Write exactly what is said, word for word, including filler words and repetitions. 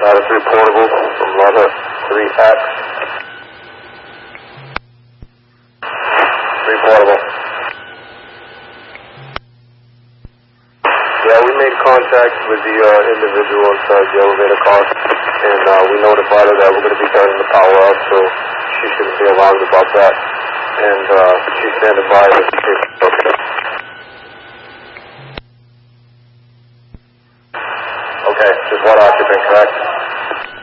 Ladder three portable from Ladder three X. three portable. Yeah, we made contact with the uh, individual inside the elevator car, and uh, we notified her that we're going to be turning the power up, so she shouldn't be alarmed about that. And uh, she's standing by with the case. Okay, just one occupant, correct?